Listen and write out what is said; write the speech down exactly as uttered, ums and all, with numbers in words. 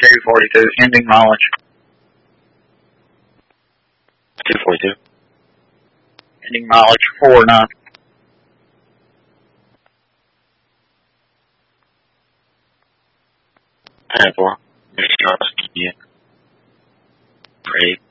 two forty-two, ending mileage. two forty-two. Ending mileage four nine. ten four. Make sure I was key. Great.